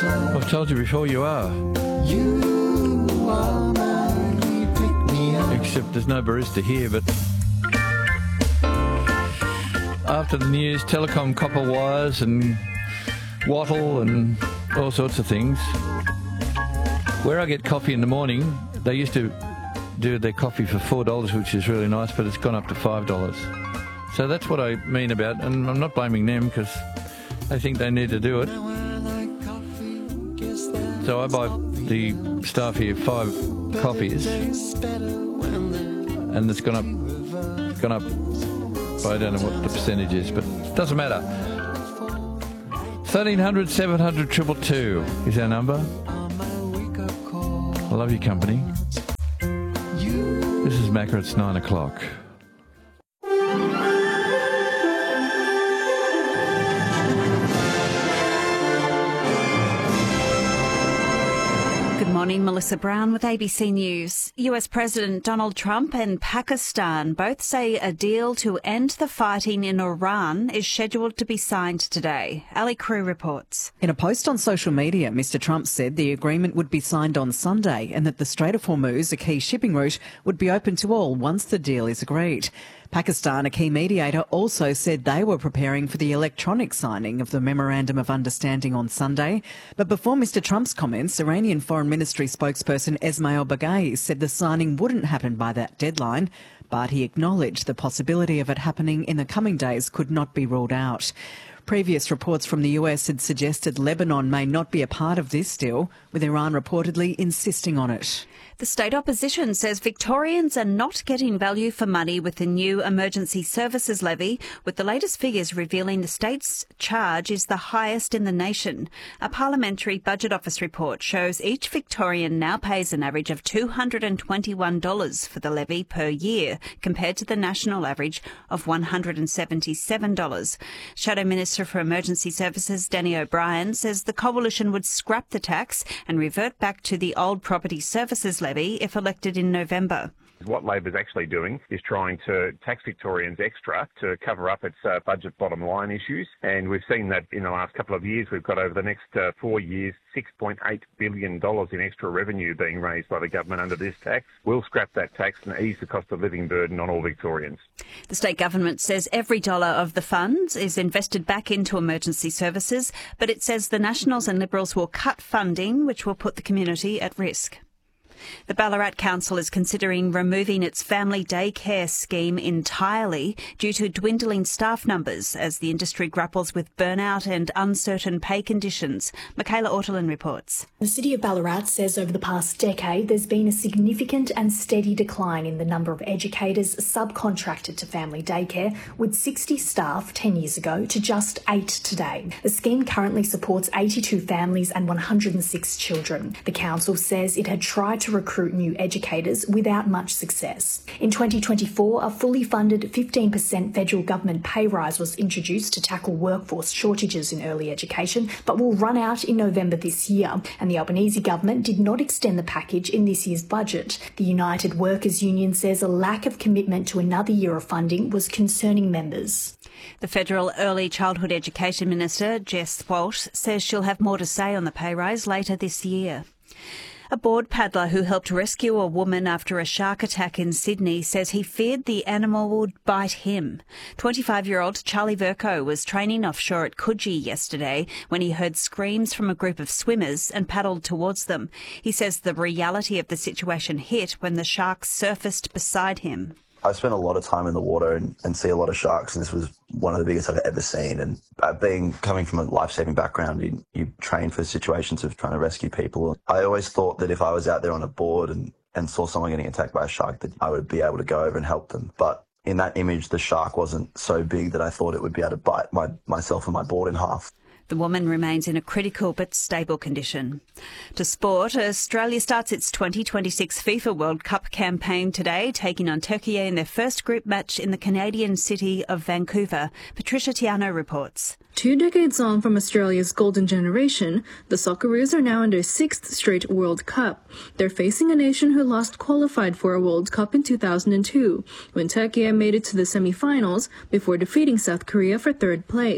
I've told you before, you are. Except there's no barista here, but after the news, telecom copper wires and wattle and all sorts of things. Where I get coffee in the morning, they used to do their coffee for $4, which is really nice, but it's gone up to $5. So that's what I mean about, and I'm not blaming them because I think they need to do it. So I buy the staff here 5 coffees, and it's gone up. I don't know what the percentage is, but it doesn't matter. 1300 700 222 is our number. I love your company. This is Macca, it's 9 o'clock. Good morning, Melissa Brown with ABC News. US President Donald Trump and Pakistan both say a deal to end the fighting in Iran is scheduled to be signed today. Ali Crew reports. In a post on social media, Mr Trump said the agreement would be signed on Sunday and that the Strait of Hormuz, a key shipping route, would be open to all once the deal is agreed. Pakistan, a key mediator, also said they were preparing for the electronic signing of the Memorandum of Understanding on Sunday. But before Mr Trump's comments, Iranian Foreign Ministry spokesperson Esmail Baghaei said the signing wouldn't happen by that deadline, but he acknowledged the possibility of it happening in the coming days could not be ruled out. Previous reports from the US had suggested Lebanon may not be a part of this deal, with Iran reportedly insisting on it. The state opposition says Victorians are not getting value for money with the new emergency services levy, with the latest figures revealing the state's charge is the highest in the nation. A parliamentary budget office report shows each Victorian now pays an average of $221 for the levy per year, compared to the national average of $177. Shadow Minister for Emergency Services Danny O'Brien says the coalition would scrap the tax and revert back to the old property services levy if elected in November. What Labor's actually doing is trying to tax Victorians extra to cover up its budget bottom line issues. And we've seen that in the last couple of years. We've got over the next 4 years, $6.8 billion in extra revenue being raised by the government under this tax. We'll scrap that tax and ease the cost of living burden on all Victorians. The state government says every dollar of the funds is invested back into emergency services, but it says the Nationals and Liberals will cut funding, which will put the community at risk. The Ballarat Council is considering removing its family daycare scheme entirely due to dwindling staff numbers as the industry grapples with burnout and uncertain pay conditions. Michaela Ortolin reports. The City of Ballarat says over the past decade there's been a significant and steady decline in the number of educators subcontracted to family daycare, with 60 staff 10 years ago to just 8 today. The scheme currently supports 82 families and 106 children. The council says it had tried to recruit new educators without much success. In 2024, a fully funded 15% federal government pay rise was introduced to tackle workforce shortages in early education, but will run out in November this year, and the Albanese government did not extend the package in this year's budget. The United Workers Union says a lack of commitment to another year of funding was concerning members. The Federal Early Childhood Education Minister, Jess Walsh, says she'll have more to say on the pay rise later this year. A board paddler who helped rescue a woman after a shark attack in Sydney says he feared the animal would bite him. 25-year-old Charlie Verco was training offshore at Coogee yesterday when he heard screams from a group of swimmers and paddled towards them. He says the reality of the situation hit when the shark surfaced beside him. I spent a lot of time in the water and see a lot of sharks, and this was one of the biggest I've ever seen. And coming from a life-saving background, you train for situations of trying to rescue people. I always thought that if I was out there on a board and saw someone getting attacked by a shark, that I would be able to go over and help them. But in that image, the shark wasn't so big that I thought it would be able to bite myself and my board in half. The woman remains in a critical but stable condition. To sport, Australia starts its 2026 FIFA World Cup campaign today, taking on Turkey in their first group match in the Canadian city of Vancouver. Patricia Tiano reports. 2 decades on from Australia's golden generation, the Socceroos are now in their 6th straight World Cup. They're facing a nation who last qualified for a World Cup in 2002, when Turkey made it to the semi-finals before defeating South Korea for 3rd place.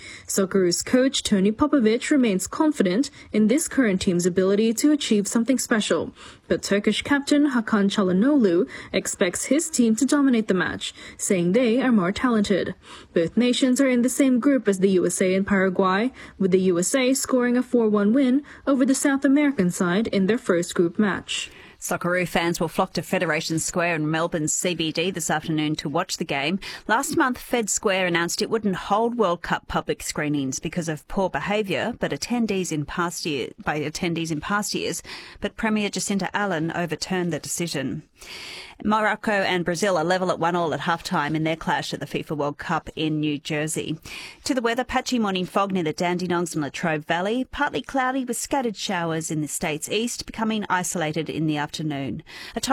Socceroos coach Tony Popovic remains confident in this current team's ability to achieve something special, but Turkish captain Hakan Çalhanoğlu expects his team to dominate the match, saying they are more talented. Both nations are in the same group as the USA and Paraguay, with the USA scoring a 4-1 win over the South American side in their first group match. Socceroo fans will flock to Federation Square in Melbourne's CBD this afternoon to watch the game. Last month, Fed Square announced it wouldn't hold World Cup public screenings because of poor behaviour by attendees in past years, but Premier Jacinta Allen overturned the decision. Morocco and Brazil are level at 1-1 at half-time in their clash at the FIFA World Cup in New Jersey. To the weather, patchy morning fog near the Dandenongs and Latrobe Valley, partly cloudy with scattered showers in the state's east, becoming isolated in the afternoon. A